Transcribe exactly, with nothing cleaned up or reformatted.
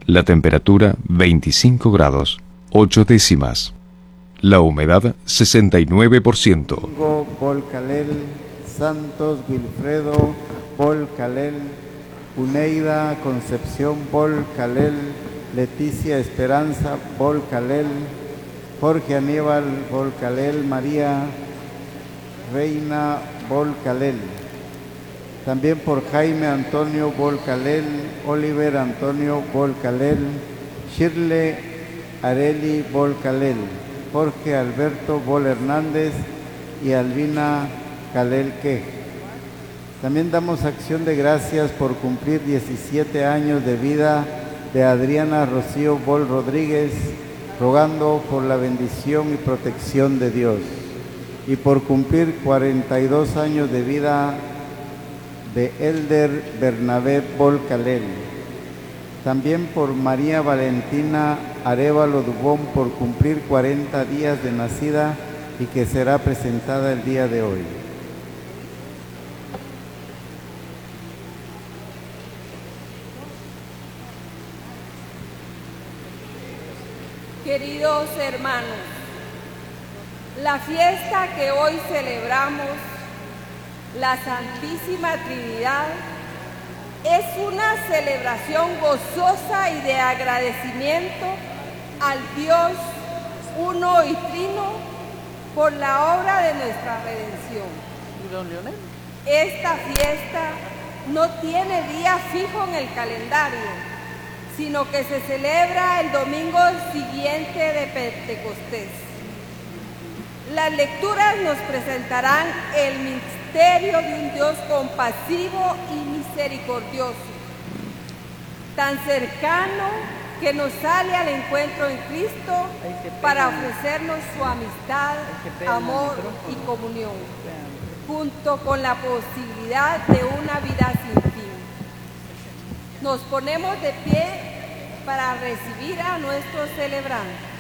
La temperatura veinticinco grados, ocho décimas. La humedad sesenta y nueve por ciento. Domingo Volcalel, Santos Wilfredo Volcalel, Uneida Concepción Volcalel, Leticia Esperanza Volcalel, Jorge Aníbal Volcalel, María Reina Volcalel. También por Jaime Antonio Volcalel, Oliver Antonio Volcalel, Shirley Areli Volcalel, Jorge Alberto Vol Hernández y Albina Calel Quej. También damos acción de gracias por cumplir diecisiete años de vida de Adriana Rocío Vol Rodríguez, rogando por la bendición y protección de Dios. Y por cumplir cuarenta y dos años de vida de Elder Bernabé Volcalel. También por María Valentina Arévalo Dubón por cumplir cuarenta días de nacida y que será presentada el día de hoy. Queridos hermanos, la fiesta que hoy celebramos, la Santísima Trinidad, es una celebración gozosa y de agradecimiento al Dios uno y trino por la obra de nuestra redención. Esta fiesta no tiene día fijo en el calendario, sino que se celebra el domingo siguiente de Pentecostés. Las lecturas nos presentarán el misterio de un Dios compasivo y misericordioso, tan cercano que nos sale al encuentro en Cristo para ofrecernos su amistad, amor y comunión, junto con la posibilidad de una vida sin fin. Nos ponemos de pie para recibir a nuestros celebrantes.